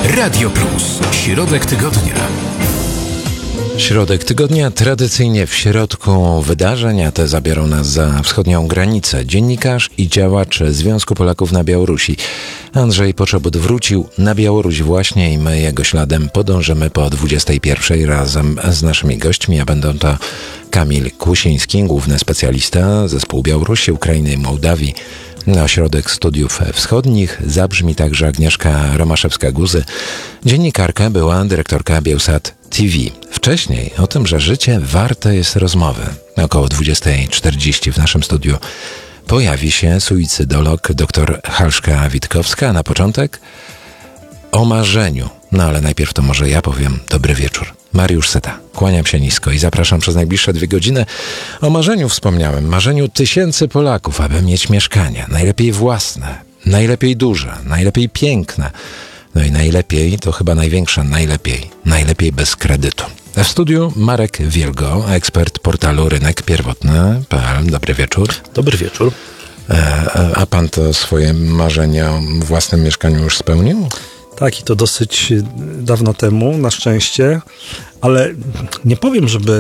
Radio Plus. Środek tygodnia. Środek tygodnia tradycyjnie w środku wydarzeń, a te zabiorą nas za wschodnią granicę. Dziennikarz i działacz Związku Polaków na Białorusi Andrzej Poczobut wrócił na Białoruś właśnie i my jego śladem podążymy po 21:00 razem z naszymi gośćmi, a będą to Kamil Kłusiński, główny specjalista Zespół Białorusi, Ukrainy i Mołdawii, Ośrodek Studiów Wschodnich. Zabrzmi także Agnieszka Romaszewska-Guzy, dziennikarka, była dyrektorka Biełsat TV. Wcześniej o tym, że życie warte jest rozmowy. Około 20:40 w naszym studiu pojawi się suicydolog dr Halszka Witkowska. Na początek o marzeniu. No ale najpierw to może ja powiem dobry wieczór. Mariusz Seta. Kłaniam się nisko i zapraszam przez najbliższe 2 godziny. O marzeniu wspomniałem. Marzeniu tysięcy Polaków, aby mieć mieszkanie. Najlepiej własne, najlepiej duże, najlepiej piękne. No i najlepiej, to chyba największe najlepiej bez kredytu. W studiu Marek Wielgo, ekspert portalu Rynek Pierwotny.pl. Dobry wieczór. Dobry wieczór. A pan to swoje marzenia o własnym mieszkaniu już spełnił? Tak, i to dosyć dawno temu, na szczęście, ale nie powiem, żeby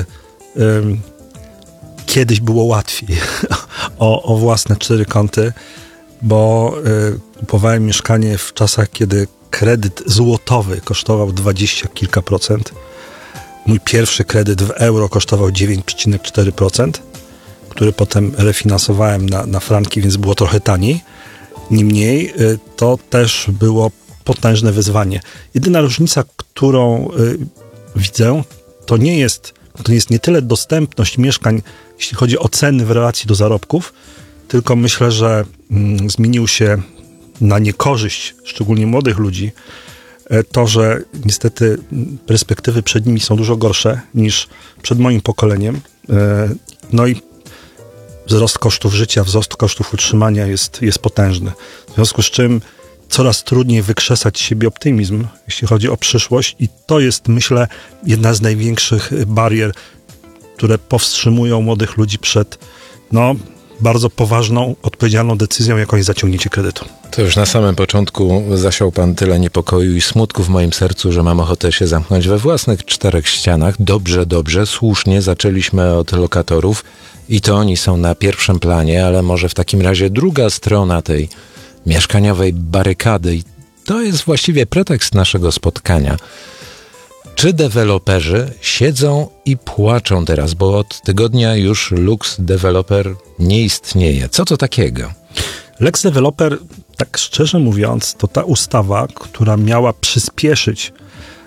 kiedyś było łatwiej o własne 4 kąty, bo kupowałem mieszkanie w czasach, kiedy kredyt złotowy kosztował 20 kilka procent. Mój pierwszy kredyt w euro kosztował 9,4%, który potem refinansowałem na franki, więc było trochę taniej. Niemniej to też było potężne wyzwanie. Jedyna różnica, którą widzę, to nie jest nie tyle dostępność mieszkań, jeśli chodzi o ceny w relacji do zarobków, tylko myślę, że zmienił się na niekorzyść, szczególnie młodych ludzi, to, że niestety perspektywy przed nimi są dużo gorsze niż przed moim pokoleniem. No i wzrost kosztów życia, wzrost kosztów utrzymania jest potężny. W związku z czym coraz trudniej wykrzesać z siebie optymizm, jeśli chodzi o przyszłość, i to jest, myślę, jedna z największych barier, które powstrzymują młodych ludzi przed bardzo poważną, odpowiedzialną decyzją, jaką jest zaciągnięcie kredytu. To już na samym początku zasiał pan tyle niepokoju i smutku w moim sercu, że mam ochotę się zamknąć we własnych 4 ścianach. Dobrze, słusznie zaczęliśmy od lokatorów i to oni są na pierwszym planie, ale może w takim razie druga strona tej mieszkaniowej barykady, i to jest właściwie pretekst naszego spotkania. Czy deweloperzy siedzą i płaczą teraz, bo od tygodnia już Lux Developer nie istnieje. Co to takiego? Lex Developer, tak szczerze mówiąc, to ta ustawa, która miała przyspieszyć